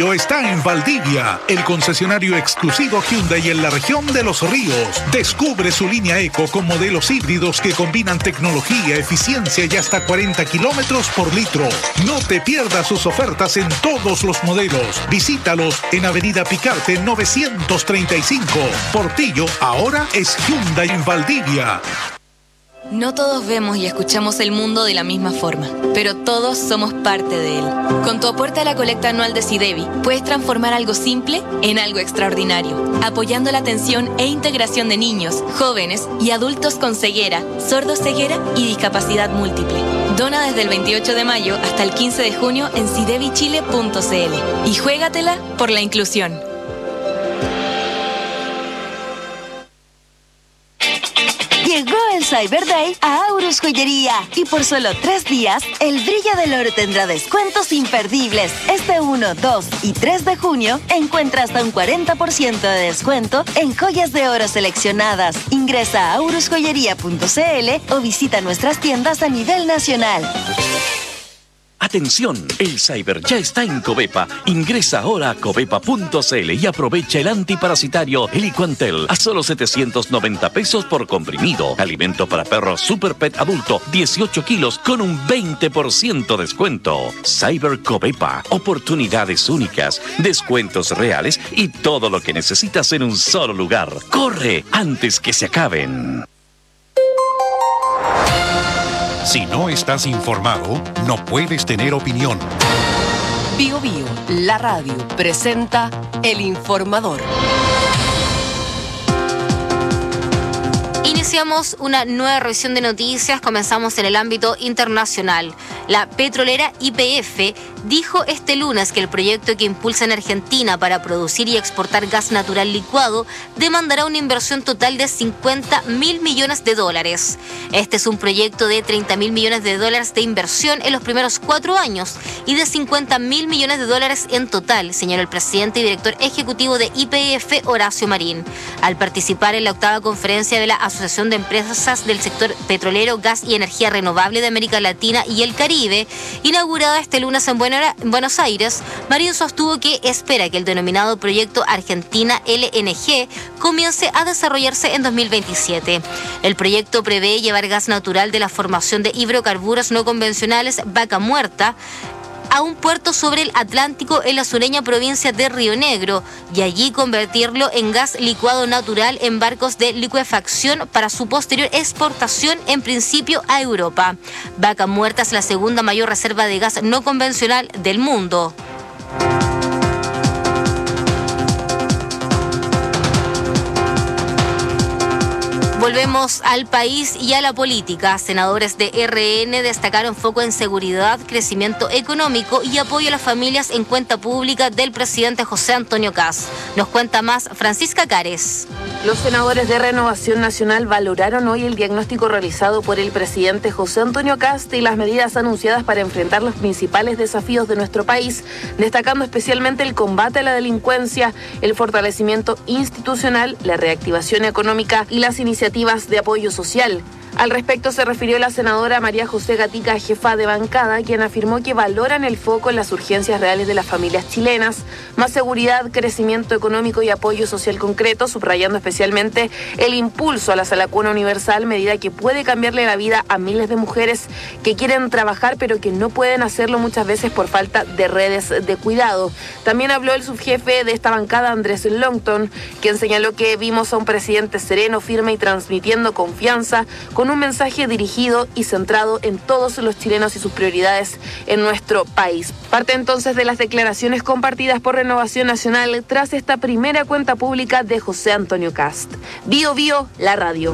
Está en Valdivia, el concesionario exclusivo Hyundai en la región de Los Ríos. Descubre su línea Eco con modelos híbridos que combinan tecnología, eficiencia y hasta 40 kilómetros por litro. No te pierdas sus ofertas en todos los modelos. Visítalos en Avenida Picarte 935. Portillo ahora es Hyundai en Valdivia. No todos vemos y escuchamos el mundo de la misma forma, pero todos somos parte de él. Con tu aporte a la colecta anual de SIDEVI, puedes transformar algo simple en algo extraordinario, apoyando la atención e integración de niños, jóvenes y adultos con ceguera, sordoceguera y discapacidad múltiple. Dona desde el 28 de mayo hasta el 15 de junio en sidevichile.cl y juégatela por la inclusión. Llegó el Cyber Day a Aurus Joyería y por solo 3 días, el Brilla del Oro tendrá descuentos imperdibles. Este 1, 2 y 3 de junio encuentra hasta un 40% de descuento en joyas de oro seleccionadas. Ingresa a aurusjoyería.cl o visita nuestras tiendas a nivel nacional. Atención, el Cyber ya está en Covepa. Ingresa ahora a covepa.cl y aprovecha el antiparasitario Heliquantel a solo 790 pesos por comprimido. Alimento para perros Super Pet adulto, 18 kilos con un 20% descuento. Cyber Covepa, oportunidades únicas, descuentos reales y todo lo que necesitas en un solo lugar. ¡Corre antes que se acaben! Si no estás informado, no puedes tener opinión. Bio Bio, la radio, presenta El Informador. Iniciamos una nueva revisión de noticias, comenzamos en el ámbito internacional. La petrolera YPF dijo este lunes que el proyecto que impulsa en Argentina para producir y exportar gas natural licuado demandará una inversión total de $50.000 millones. Este es un proyecto de $30.000 millones de inversión en los primeros 4 años y de $50.000 millones en total, señaló el presidente y director ejecutivo de YPF, Horacio Marín, al participar en la 8ª conferencia de la Asociación de Empresas del Sector Petrolero, Gas y Energía Renovable de América Latina y el Caribe, inaugurada este lunes en Buenos Aires. Marín sostuvo que espera que el denominado proyecto Argentina LNG comience a desarrollarse en 2027. El proyecto prevé llevar gas natural de la formación de hidrocarburos no convencionales Vaca Muerta a un puerto sobre el Atlántico en la sureña provincia de Río Negro y allí convertirlo en gas licuado natural en barcos de licuefacción para su posterior exportación en principio a Europa. Vaca Muerta es la segunda mayor reserva de gas no convencional del mundo. Volvemos al país y a la política. Senadores de RN destacaron foco en seguridad, crecimiento económico y apoyo a las familias en cuenta pública del presidente José Antonio Kast. Nos cuenta más Francisca Cares. Los senadores de Renovación Nacional valoraron hoy el diagnóstico realizado por el presidente José Antonio Kast y las medidas anunciadas para enfrentar los principales desafíos de nuestro país, destacando especialmente el combate a la delincuencia, el fortalecimiento institucional, la reactivación económica y las iniciativas de apoyo social. Al respecto se refirió la senadora María José Gatica, jefa de bancada, quien afirmó que valoran el foco en las urgencias reales de las familias chilenas, más seguridad, crecimiento económico y apoyo social concreto, subrayando especialmente el impulso a la Salacuna Universal, medida que puede cambiarle la vida a miles de mujeres que quieren trabajar pero que no pueden hacerlo muchas veces por falta de redes de cuidado. También habló el subjefe de esta bancada, Andrés Longton, quien señaló que vimos a un presidente sereno, firme y transmitiendo confianza, con un mensaje dirigido y centrado en todos los chilenos y sus prioridades en nuestro país. Parte entonces de las declaraciones compartidas por Renovación Nacional tras esta primera cuenta pública de José Antonio Kast. Bio Bio, la radio.